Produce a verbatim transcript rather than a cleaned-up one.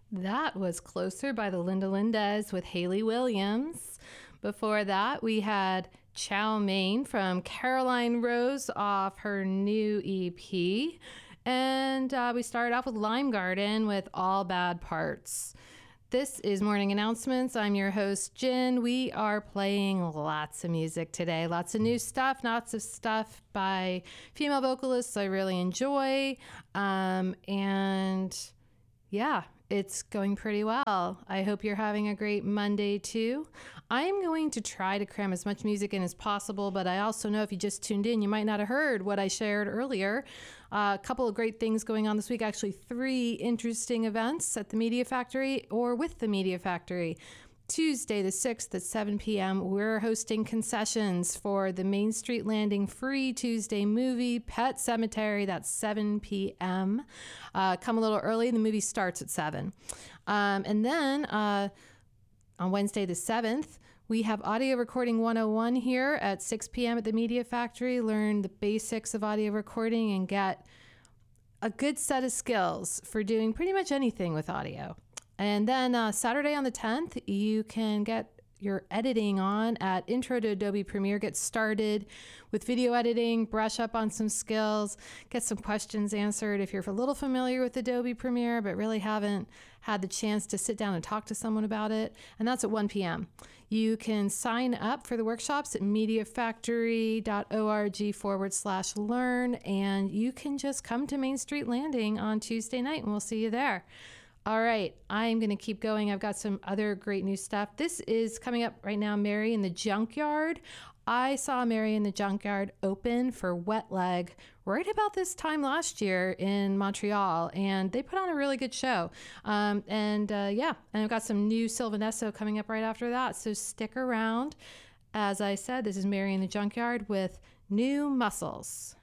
That was Closer by the Linda Lindas with Hayley Williams. Before that, we had Chow Mein from Caroline Rose off her new E P. And uh, we started off with Lime Garden with All Bad Parts. This is Morning Announcements. I'm your host, Jen. We are playing lots of music today. Lots of new stuff, lots of stuff by female vocalists I really enjoy. Um, and yeah, it's going pretty well. I hope you're having a great Monday too. I'm going to try to cram as much music in as possible, but I also know if you just tuned in, you might not have heard what I shared earlier. Uh, a couple of great things going on this week, actually three interesting events at the Media Factory or with the Media Factory. Tuesday the sixth at seven p.m. we're hosting concessions for the Main Street Landing free Tuesday movie Pet Sematary. That's seven p.m. Uh, come a little early. The movie starts at seven. Um, and then uh, on Wednesday the seventh, we have Audio Recording one oh one here at six p.m. at the Media Factory. Learn the basics of audio recording and get a good set of skills for doing pretty much anything with audio. And then uh, Saturday on the tenth, you can get your editing on at Intro to Adobe Premiere. Get started with video editing, brush up on some skills, get some questions answered if you're a little familiar with Adobe Premiere but really haven't had the chance to sit down and talk to someone about it. And that's at one p.m. You can sign up for the workshops at mediafactory.org forward slash learn, and you can just come to Main Street Landing on Tuesday night and we'll see you there. All right, I'm going to keep going. I've got some other great new stuff. This is coming up right now, Mary in the Junkyard. I saw Mary in the Junkyard open for Wet Leg right about this time last year in Montreal, and they put on a really good show. Um, and uh, yeah, and I've got some new Sylvanesso coming up right after that, so stick around. As I said, this is Mary in the Junkyard with New Muscles.